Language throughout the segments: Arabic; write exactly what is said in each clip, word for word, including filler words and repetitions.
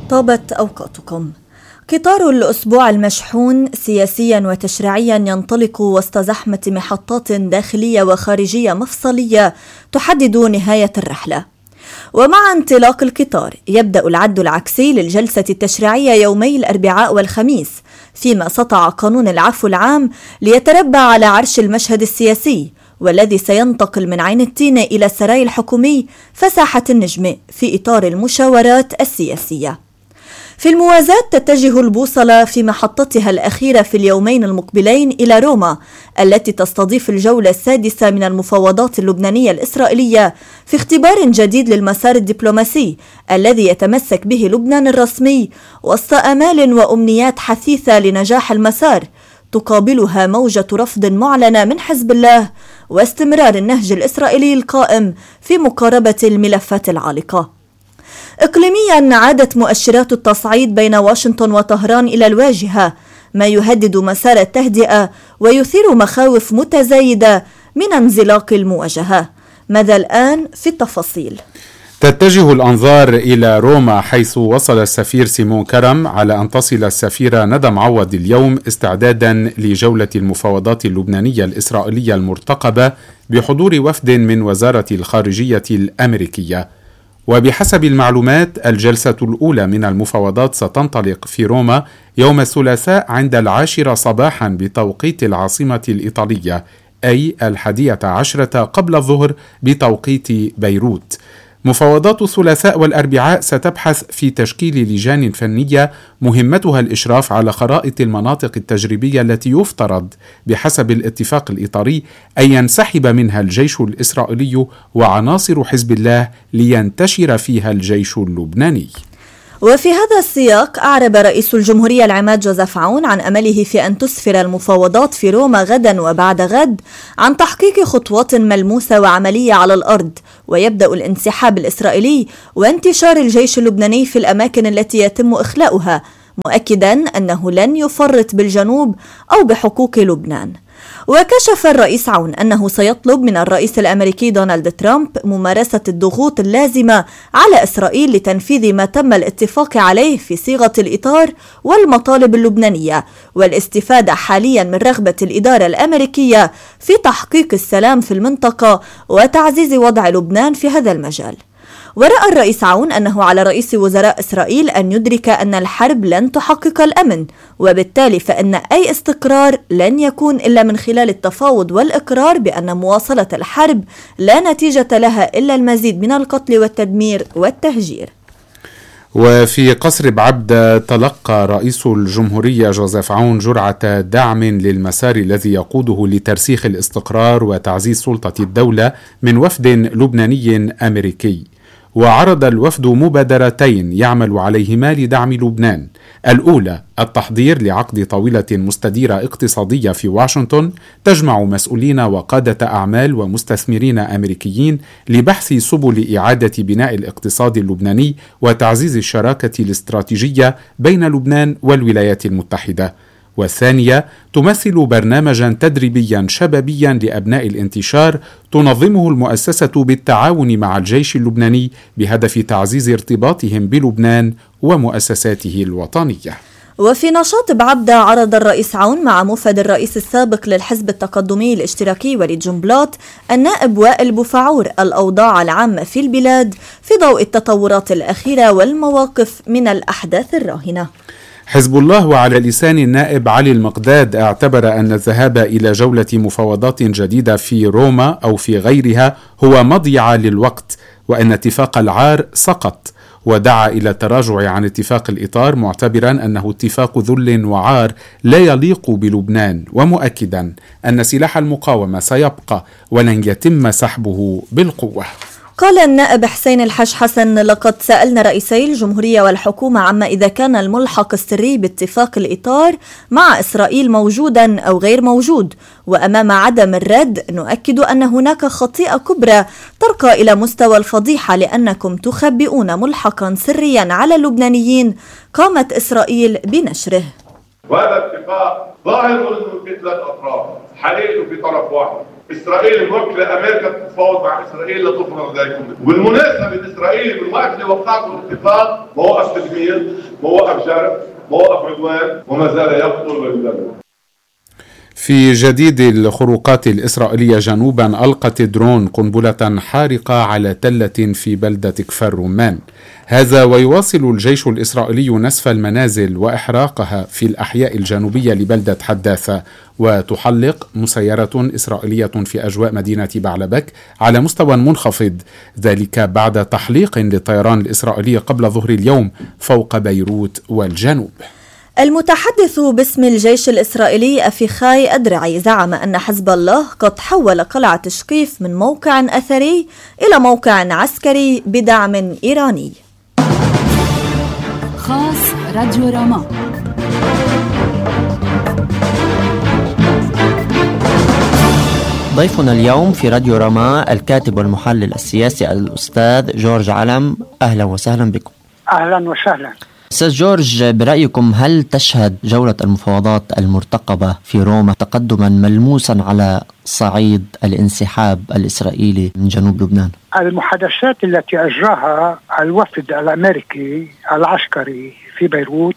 طابت أوقاتكم. قطار الأسبوع المشحون سياسيا وتشريعيا ينطلق وسط زحمة محطات داخلية وخارجية مفصلية تحدد نهاية الرحلة. ومع انطلاق القطار يبدأ العد العكسي للجلسة التشريعية يومي الأربعاء والخميس، فيما سطع قانون العفو العام ليتربع على عرش المشهد السياسي، والذي سينتقل من عين التين إلى السراي الحكومي فساحة النجم في إطار المشاورات السياسية. في الموازاة تتجه البوصلة في محطتها الأخيرة في اليومين المقبلين إلى روما، التي تستضيف الجولة السادسة من المفاوضات اللبنانية الإسرائيلية في اختبار جديد للمسار الدبلوماسي الذي يتمسك به لبنان الرسمي وسط آمال وأمنيات حثيثة لنجاح المسار، تقابلها موجة رفض معلنة من حزب الله واستمرار النهج الإسرائيلي القائم في مقاربة الملفات العالقة. إقليميا عادت مؤشرات التصعيد بين واشنطن وطهران إلى الواجهة، ما يهدد مسار التهدئة ويثير مخاوف متزايدة من انزلاق المواجهة. ماذا الآن في التفاصيل؟ تتجه الأنظار إلى روما، حيث وصل السفير سيمون كرم على أن تصل السفيرة ندى معوض اليوم استعدادا لجولة المفاوضات اللبنانية الإسرائيلية المرتقبة بحضور وفد من وزارة الخارجية الأمريكية. وبحسب المعلومات الجلسة الأولى من المفاوضات ستنطلق في روما يوم الثلاثاء عند العاشرة صباحا بتوقيت العاصمة الإيطالية، أي الحادية عشرة قبل الظهر بتوقيت بيروت. مفاوضات الثلاثاء والأربعاء ستبحث في تشكيل لجان فنية مهمتها الإشراف على خرائط المناطق التجريبية التي يفترض بحسب الاتفاق الإطاري أن ينسحب منها الجيش الإسرائيلي وعناصر حزب الله لينتشر فيها الجيش اللبناني. وفي هذا السياق أعرب رئيس الجمهورية العماد جوزيف عون عن أمله في أن تسفر المفاوضات في روما غدا وبعد غد عن تحقيق خطوات ملموسة وعملية على الأرض، ويبدأ الانسحاب الإسرائيلي وانتشار الجيش اللبناني في الأماكن التي يتم إخلاؤها، مؤكدا أنه لن يفرط بالجنوب أو بحقوق لبنان. وكشف الرئيس عون أنه سيطلب من الرئيس الأمريكي دونالد ترامب ممارسة الضغوط اللازمة على إسرائيل لتنفيذ ما تم الاتفاق عليه في صيغة الإطار والمطالب اللبنانية، والاستفادة حاليا من رغبة الإدارة الأمريكية في تحقيق السلام في المنطقة وتعزيز وضع لبنان في هذا المجال. ورأى الرئيس عون أنه على رئيس وزراء إسرائيل أن يدرك أن الحرب لن تحقق الأمن، وبالتالي فإن أي استقرار لن يكون إلا من خلال التفاوض والإقرار بأن مواصلة الحرب لا نتيجة لها إلا المزيد من القتل والتدمير والتهجير. وفي قصر بعبدة تلقى رئيس الجمهورية جوزيف عون جرعة دعم للمسار الذي يقوده لترسيخ الاستقرار وتعزيز سلطة الدولة من وفد لبناني أمريكي. وعرض الوفد مبادرتين يعمل عليهما لدعم لبنان: الأولى التحضير لعقد طاولة مستديرة اقتصادية في واشنطن تجمع مسؤولين وقادة أعمال ومستثمرين أمريكيين لبحث سبل إعادة بناء الاقتصاد اللبناني وتعزيز الشراكة الاستراتيجية بين لبنان والولايات المتحدة. والثانية تمثل برنامجا تدريبيا شبابيا لأبناء الانتشار تنظمه المؤسسة بالتعاون مع الجيش اللبناني بهدف تعزيز ارتباطهم بلبنان ومؤسساته الوطنية. وفي نشاط بعبدة عرض الرئيس عون مع موفد الرئيس السابق للحزب التقدمي الاشتراكي وليد جنبلاط النائب وائل بوفعور الأوضاع العامة في البلاد في ضوء التطورات الأخيرة والمواقف من الأحداث الراهنة. حزب الله وعلى لسان النائب علي المقداد اعتبر أن الذهاب إلى جولة مفاوضات جديدة في روما أو في غيرها هو مضيعة للوقت، وأن اتفاق العار سقط، ودعا إلى التراجع عن اتفاق الإطار معتبرا أنه اتفاق ذل وعار لا يليق بلبنان، ومؤكدا أن سلاح المقاومة سيبقى ولن يتم سحبه بالقوة. قال النائب حسين الحاج حسن: لقد سألنا رئيسي الجمهورية والحكومة عما إذا كان الملحق السري باتفاق الإطار مع إسرائيل موجودا أو غير موجود، وأمام عدم الرد نؤكد أن هناك خطيئة كبرى ترقى إلى مستوى الفضيحة، لأنكم تخبئون ملحقا سريا على اللبنانيين قامت إسرائيل بنشره. وهذا اتفاق ظاهر أنه في ثلاث أطراف، حقيقته في طرف واحد، إسرائيل موكلة أمريكا تتفاوض مع إسرائيل لتفرض ذلك. وبالمناسبة إسرائيل بالوقت اللي وقعته الاتفاق ما وقف تدمير، ما وقف جرف، ما وقف عدوان، وما زال يقتل ويدمر. في جديد الخروقات الإسرائيلية جنوبا، ألقت درون قنبلة حارقة على تلة في بلدة كفر رمان. هذا ويواصل الجيش الإسرائيلي نسف المنازل وإحراقها في الأحياء الجنوبية لبلدة حداثة، وتحلق مسيرة إسرائيلية في أجواء مدينة بعلبك على مستوى منخفض، ذلك بعد تحليق للطيران الإسرائيلي قبل ظهر اليوم فوق بيروت والجنوب. المتحدث باسم الجيش الإسرائيلي أفيخاي أدرعي زعم أن حزب الله قد حول قلعة تشقيف من موقع أثري إلى موقع عسكري بدعم إيراني. خاص راديو راما. ضيفنا اليوم في راديو راما الكاتب والمحلل السياسي الأستاذ جورج علم. أهلا وسهلا بكم. أهلا وسهلا. أستاذ جورج، برأيكم هل تشهد جولة المفاوضات المرتقبة في روما تقدما ملموسا على صعيد الانسحاب الإسرائيلي من جنوب لبنان؟ المحادثات التي أجراها الوفد الأمريكي العسكري في بيروت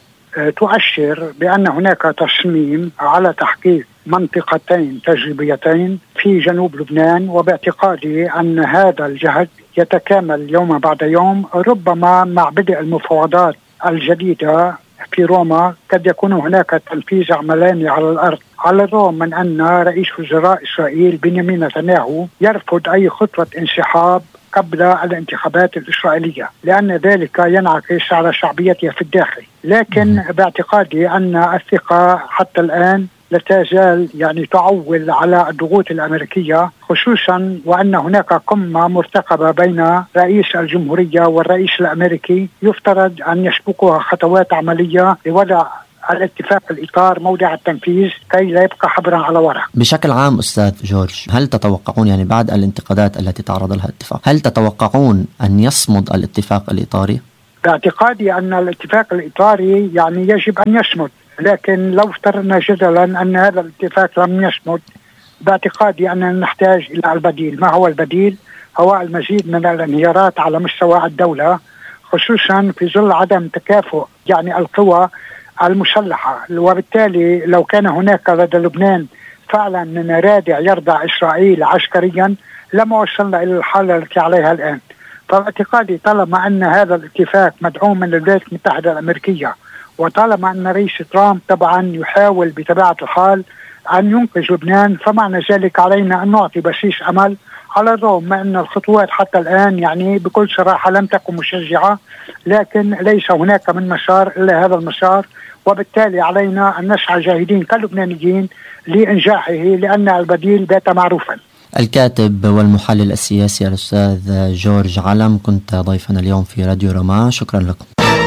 تؤشر بأن هناك تصميم على تحقيق منطقتين تجريبيتين في جنوب لبنان، وباعتقادي أن هذا الجهد يتكامل يوم بعد يوم، ربما مع بدء المفاوضات الجديدة في روما قد يكون هناك تنفيذ عملاني على الأرض، على الرغم من أن رئيس وزراء إسرائيل بنيامين نتنياهو يرفض أي خطوة انسحاب قبل الانتخابات الإسرائيلية، لأن ذلك ينعكس على شعبيته في الداخل. لكن باعتقادي أن الثقة حتى الآن لا تزال يعني تعول على الضغوط الأمريكية، خصوصا وأن هناك قمة مرتقبة بين رئيس الجمهورية والرئيس الأمريكي يفترض أن يسبقها خطوات عملية لوضع الاتفاق الإطار موضع التنفيذ كي لا يبقى حبرا على ورق. بشكل عام أستاذ جورج، هل تتوقعون يعني بعد الانتقادات التي تعرض لها الاتفاق، هل تتوقعون أن يصمد الاتفاق الإطاري؟ باعتقادي أن الاتفاق الإطاري يعني يجب أن يصمد، لكن لو افترضنا جدلا أن هذا الاتفاق لم يصمد، باعتقادي أننا نحتاج إلى البديل. ما هو البديل؟ هو المزيد من الانهيارات على مستوى الدولة، خصوصا في ظل عدم تكافؤ يعني القوى المسلحة. وبالتالي لو كان هناك لدى لبنان فعلا من رادع يرضع إسرائيل عسكريا لما وصلنا إلى الحالة التي عليها الآن. فباعتقادي طالما أن هذا الاتفاق مدعوم من الولايات المتحدة الأمريكية، وطالما أن رئيس ترامب طبعا يحاول بطبيعة الحال أن ينقذ لبنان، فمعنى ذلك علينا أن نعطي بسيس أمل، على الرغم من أن الخطوات حتى الآن يعني بكل صراحة لم تكن مشجعة، لكن ليس هناك من مسار إلا هذا المسار، وبالتالي علينا أن نسعى جاهدين كلبنانيين لإنجاحه، لأن البديل بات معروفا. الكاتب والمحلل السياسي الأستاذ جورج علم، كنت ضيفنا اليوم في راديو راما، شكرا لكم.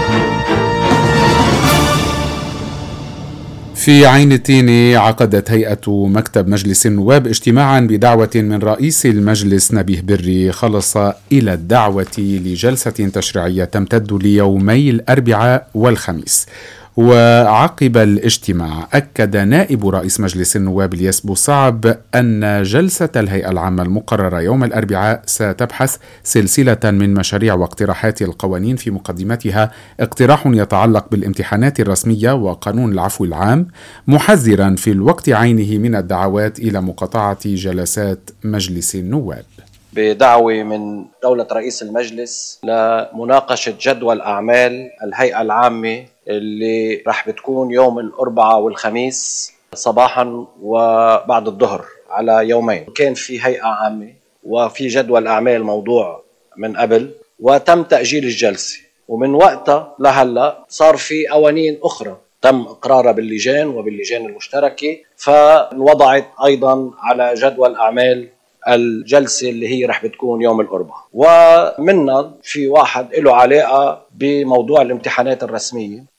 في عين التين، عقدت هيئة مكتب مجلس النواب اجتماعا بدعوة من رئيس المجلس نبيه بري، خلص إلى الدعوة لجلسة تشريعية تمتد ليومي الأربعاء والخميس. وعقب الاجتماع أكد نائب رئيس مجلس النواب الياس بوصعب أن جلسة الهيئة العامة المقررة يوم الأربعاء ستبحث سلسلة من مشاريع واقتراحات القوانين، في مقدمتها اقتراح يتعلق بالامتحانات الرسمية وقانون العفو العام، محذرا في الوقت عينه من الدعوات إلى مقاطعة جلسات مجلس النواب. بدعوة من دولة رئيس المجلس لمناقشة جدول أعمال الهيئة العامة اللي راح بتكون يوم الأربعاء والخميس صباحا وبعد الظهر على يومين. كان في هيئة عامة وفي جدول أعمال موضوع من قبل، وتم تأجيل الجلسة، ومن وقتها لهلا صار في قوانين أخرى تم إقرارها باللجان وباللجان المشتركة، فانوضعت أيضا على جدول أعمال الجلسة اللي هي رح بتكون يوم الأربعاء. ومنها في واحد له علاقة بموضوع الامتحانات الرسمية.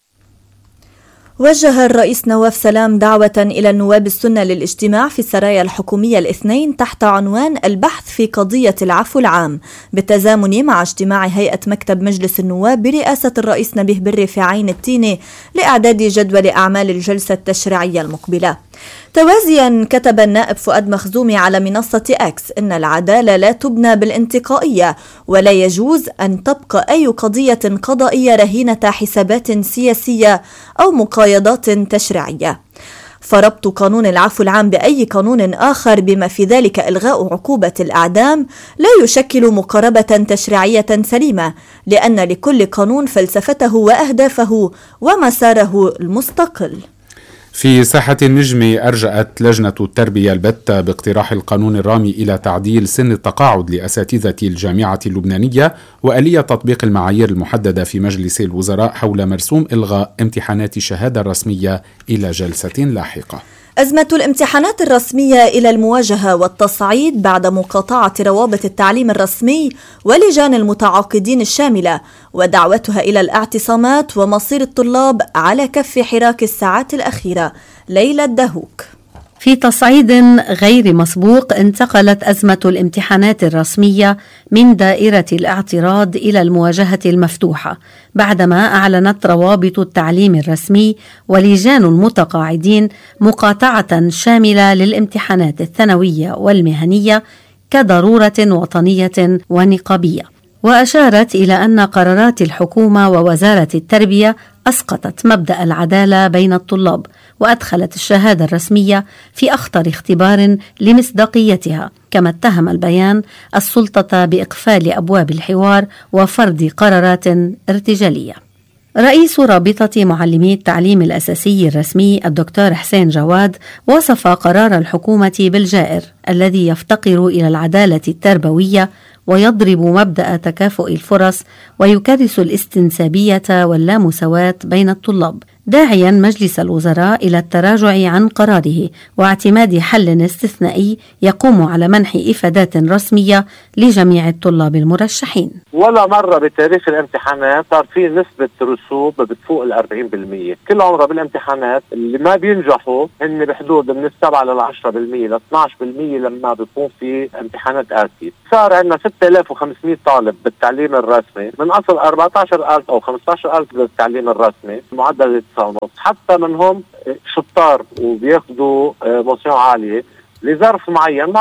وجه الرئيس نواف سلام دعوة إلى النواب السنة للاجتماع في السرايا الحكومية الاثنين تحت عنوان البحث في قضية العفو العام، بالتزامن مع اجتماع هيئة مكتب مجلس النواب برئاسة الرئيس نبيه بري في عين التين لإعداد جدول أعمال الجلسة التشريعية المقبلة. توازيا كتب النائب فؤاد مخزومي على منصة أكس إن العدالة لا تبنى بالانتقائية، ولا يجوز أن تبقى أي قضية قضائية رهينة حسابات سياسية أو مقايضات تشريعية. فربط قانون العفو العام بأي قانون آخر بما في ذلك إلغاء عقوبة الإعدام لا يشكل مقاربة تشريعية سليمة، لأن لكل قانون فلسفته وأهدافه ومساره المستقل. في ساحة النجم أرجأت لجنة التربية البتة باقتراح القانون الرامي إلى تعديل سن التقاعد لأساتذة الجامعة اللبنانية وآلية تطبيق المعايير المحددة في مجلس الوزراء حول مرسوم إلغاء امتحانات الشهادة الرسمية إلى جلسة لاحقة. أزمة الامتحانات الرسمية إلى المواجهة والتصعيد بعد مقاطعة روابط التعليم الرسمي ولجان المتعاقدين الشاملة ودعوتها إلى الاعتصامات ومصير الطلاب على كف حراك الساعات الأخيرة. ليلى الدهوك. في تصعيد غير مسبوق انتقلت أزمة الامتحانات الرسمية من دائرة الاعتراض إلى المواجهة المفتوحة بعدما أعلنت روابط التعليم الرسمي ولجان المتقاعدين مقاطعة شاملة للامتحانات الثانوية والمهنية كضرورة وطنية ونقابية. وأشارت إلى أن قرارات الحكومة ووزارة التربية أسقطت مبدأ العدالة بين الطلاب وأدخلت الشهادة الرسمية في أخطر اختبار لمصداقيتها، كما اتهم البيان السلطة بإقفال أبواب الحوار وفرض قرارات ارتجالية. رئيس رابطة معلمي التعليم الأساسي الرسمي الدكتور حسين جواد وصف قرار الحكومة بالجائر الذي يفتقر إلى العدالة التربوية ويضرب مبدأ تكافؤ الفرص ويكرس الاستنسابية واللامساواة بين الطلاب، داعيا مجلس الوزراء إلى التراجع عن قراره واعتماد حل استثنائي يقوم على منح إفادات رسمية لجميع الطلاب المرشحين. ولا مرة بتاريخ الامتحانات صار في نسبة رسوب بتفوق الأربعين بالمية. كل عمره بالامتحانات اللي ما بينجحوا هن بحدود من السبعة للعشرة بالمية لاثناش بالمية لما بيكون في امتحانات آسية. صار عندنا ستة آلاف وخمسمية طالب بالتعليم الرسمي من أصل أربعة عشر ألف أو خمسة عشر ألف بالتعليم الرسمي، معدل ونص، حتى منهم شطار وبياخدوا مستوى عالية لظرف معين ما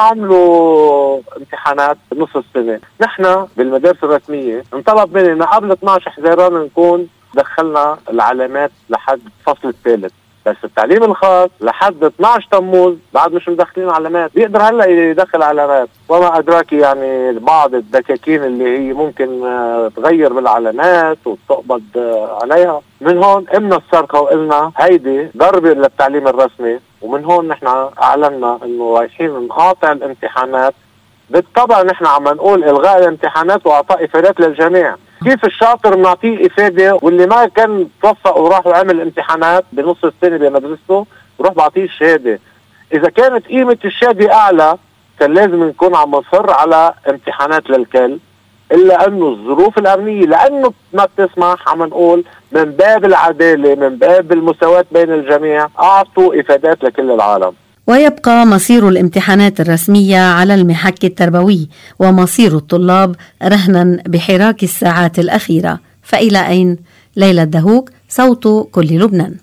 عملوا امتحانات نص السنة. نحن بالمدارس الرسمية انطلب مننا قبل اثناشر حزيران نكون دخلنا العلامات لحد فصل الثالث، بس التعليم الخاص لحد اثناشر تموز بعد مش مدخلين علامات. بيقدر هلا يدخل علامات، وما أدراك يعني بعض الدكاكين اللي هي ممكن تغير بالعلامات وتقبض عليها. من هون قمنا السرقة وقلنا هيدي ضربة للتعليم الرسمي، ومن هون نحن أعلنا إنه رايحين نقاطع الامتحانات. بالطبع نحن عم نقول إلغاء الامتحانات وإعطاء إفادات للجميع. كيف الشاطر بنعطيه إفادة واللي ما كان توفق وراح وعمل امتحانات بنص السنة بمدرسته وروح بعطيه الشهادة؟ إذا كانت قيمة الشهادة أعلى كان لازم نكون عم نصر على امتحانات للكل، إلا أنه الظروف الأمنية لأنه ما بتسمح عم نقول من باب العدالة من باب المساواة بين الجميع أعطوا إفادات لكل العالم. ويبقى مصير الامتحانات الرسمية على المحك التربوي ومصير الطلاب رهنا بحراك الساعات الأخيرة. فإلى أين؟ ليلى الدهوك، صوت كل لبنان.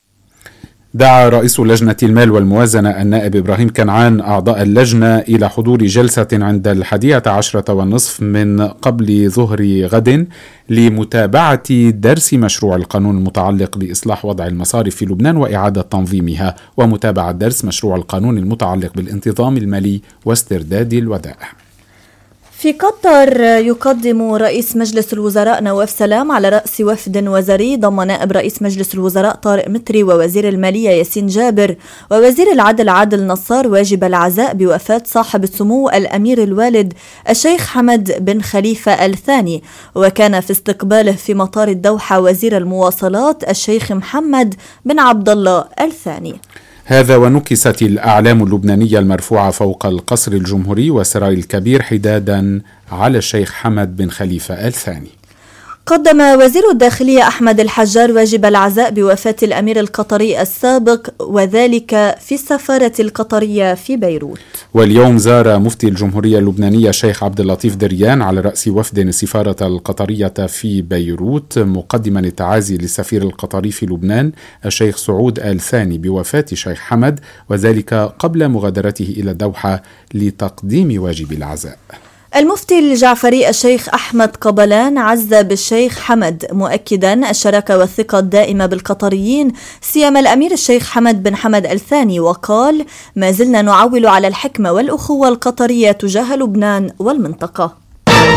دعا رئيس لجنة المال والموازنة النائب إبراهيم كنعان أعضاء اللجنة إلى حضور جلسة عند الحادية عشرة والنصف من قبل ظهر غد لمتابعة درس مشروع القانون المتعلق بإصلاح وضع المصارف في لبنان وإعادة تنظيمها، ومتابعة درس مشروع القانون المتعلق بالانتظام المالي واسترداد الودائع. في قطر يقدم رئيس مجلس الوزراء نواف سلام على رأس وفد وزاري ضم نائب رئيس مجلس الوزراء طارق متري ووزير المالية ياسين جابر ووزير العدل عادل نصار واجب العزاء بوفاة صاحب السمو الأمير الوالد الشيخ حمد بن خليفة الثاني. وكان في استقباله في مطار الدوحة وزير المواصلات الشيخ محمد بن عبد الله الثاني. هذا ونكست الأعلام اللبنانية المرفوعة فوق القصر الجمهوري والسراي الكبير حدادا على الشيخ حمد بن خليفة الثاني. قدم وزير الداخلية أحمد الحجار واجب العزاء بوفاة الأمير القطري السابق، وذلك في السفارة القطرية في بيروت. واليوم زار مفتي الجمهورية اللبنانية الشيخ عبد اللطيف دريان على رأس وفد السفارة القطرية في بيروت مقدما التعازي للسفير القطري في لبنان الشيخ سعود آل ثاني بوفاة الشيخ حمد، وذلك قبل مغادرته إلى الدوحة لتقديم واجب العزاء. المفتي الجعفري الشيخ أحمد قبلان عز بالشيخ حمد، مؤكدا الشراكة والثقة الدائمة بالقطريين سيما الأمير الشيخ حمد بن حمد آل ثاني، وقال: ما زلنا نعول على الحكمة والأخوة القطرية تجاه لبنان والمنطقة.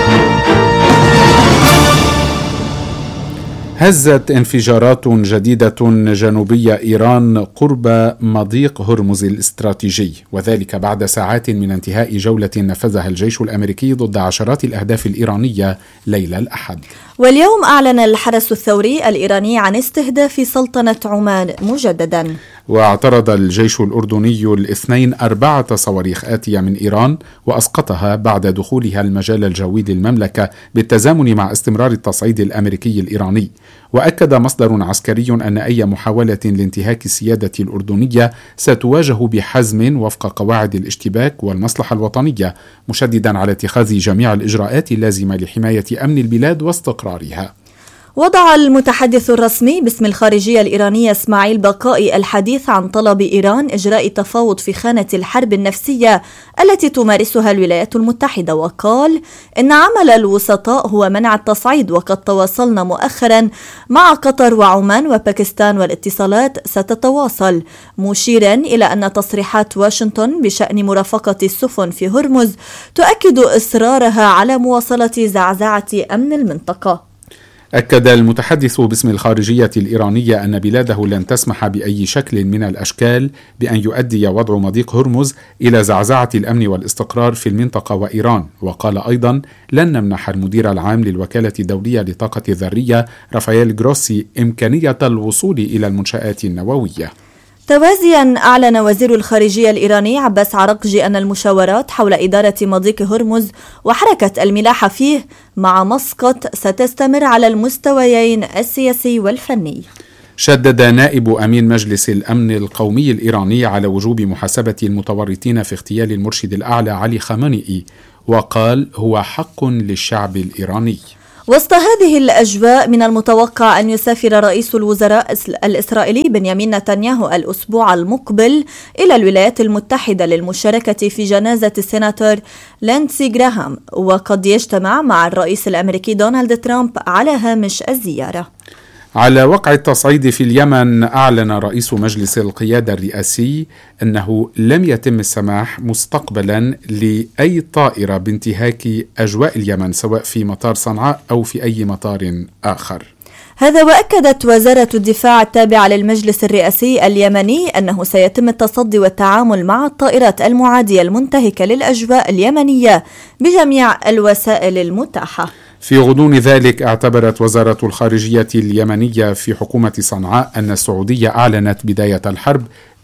هزت انفجارات جديدة جنوبية إيران قرب مضيق هرمز الاستراتيجي، وذلك بعد ساعات من انتهاء جولة نفذها الجيش الأمريكي ضد عشرات الأهداف الإيرانية ليلة الأحد. واليوم أعلن الحرس الثوري الإيراني عن استهداف سلطنة عمان مجددا. واعترض الجيش الأردني الاثنين أربعة صواريخ آتية من إيران وأسقطها بعد دخولها المجال الجوي للمملكة بالتزامن مع استمرار التصعيد الأمريكي الإيراني. وأكد مصدر عسكري أن أي محاولة لانتهاك السيادة الأردنية ستواجه بحزم وفق قواعد الاشتباك والمصلحة الوطنية، مشددا على اتخاذ جميع الإجراءات اللازمة لحماية أمن البلاد واستقرارها. وضع المتحدث الرسمي باسم الخارجية الإيرانية إسماعيل بقائي الحديث عن طلب إيران إجراء تفاوض في خانة الحرب النفسية التي تمارسها الولايات المتحدة، وقال إن عمل الوسطاء هو منع التصعيد، وقد تواصلنا مؤخرا مع قطر وعمان وباكستان والاتصالات ستتواصل، مشيرا إلى أن تصريحات واشنطن بشأن مرافقة السفن في هرمز تؤكد إصرارها على مواصلة زعزعة أمن المنطقة. أكد المتحدث باسم الخارجية الإيرانية أن بلاده لن تسمح بأي شكل من الأشكال بأن يؤدي وضع مضيق هرمز إلى زعزعة الأمن والاستقرار في المنطقة وإيران. وقال أيضا: لن نمنح المدير العام للوكالة الدولية للطاقة الذرية رافائيل جروسي إمكانية الوصول إلى المنشآت النووية. توازيا أعلن وزير الخارجية الإيراني عباس عرقجي أن المشاورات حول إدارة مضيق هرمز وحركة الملاحة فيه مع مسقط ستستمر على المستويين السياسي والفني. شدد نائب أمين مجلس الأمن القومي الإيراني على وجوب محاسبة المتورطين في اغتيال المرشد الأعلى علي خامنئي، وقال: هو حق للشعب الإيراني. وسط هذه الأجواء من المتوقع أن يسافر رئيس الوزراء الإسرائيلي بنيامين نتنياهو الأسبوع المقبل إلى الولايات المتحدة للمشاركة في جنازة السيناتور ليندسي جراهام، وقد يجتمع مع الرئيس الأمريكي دونالد ترامب على هامش الزيارة. على وقع التصعيد في اليمن، أعلن رئيس مجلس القيادة الرئاسي أنه لم يتم السماح مستقبلا لأي طائرة بانتهاك أجواء اليمن سواء في مطار صنعاء أو في أي مطار آخر. هذا وأكدت وزارة الدفاع التابعة للمجلس الرئاسي اليمني أنه سيتم التصدي والتعامل مع الطائرات المعادية المنتهكة للأجواء اليمنية بجميع الوسائل المتاحة. في غضون ذلك، اعتبرت وزارة الخارجية اليمنية في حكومة صنعاء أن السعودية أعلنت بداية الحرب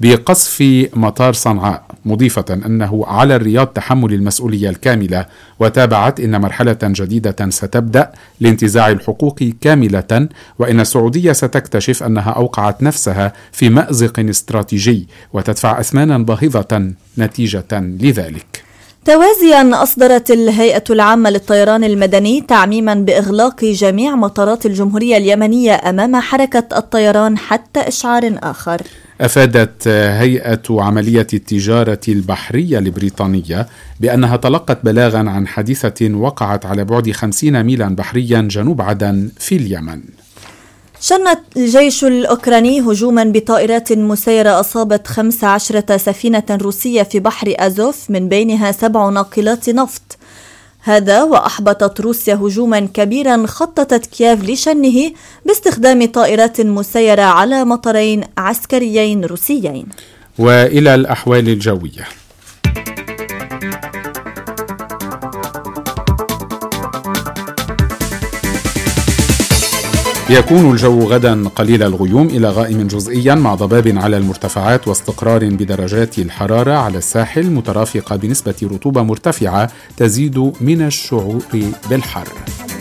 بقصف مطار صنعاء، مضيفة أنه على الرياض تحمل المسؤولية الكاملة، وتابعت أن مرحلة جديدة ستبدأ لانتزاع الحقوق كاملة، وأن السعودية ستكتشف أنها أوقعت نفسها في مأزق استراتيجي وتدفع أثمانا باهظة نتيجة لذلك. توازيا أصدرت الهيئة العامة للطيران المدني تعميما بإغلاق جميع مطارات الجمهورية اليمنية أمام حركة الطيران حتى إشعار آخر. أفادت هيئة عملية التجارة البحرية البريطانية بأنها تلقت بلاغا عن حادثة وقعت على بعد خمسين ميلا بحريا جنوب عدن في اليمن. شن الجيش الأوكراني هجوما بطائرات مسيرة أصابت خمس عشرة سفينة روسية في بحر أزوف، من بينها سبع ناقلات نفط. هذا وأحبطت روسيا هجوما كبيرا خططت كييف لشنه باستخدام طائرات مسيرة على مطارين عسكريين روسيين. وإلى الأحوال الجوية. يكون الجو غدا قليل الغيوم إلى غائم جزئيا مع ضباب على المرتفعات واستقرار بدرجات الحرارة على الساحل، مترافقة بنسبة رطوبة مرتفعة تزيد من الشعور بالحر.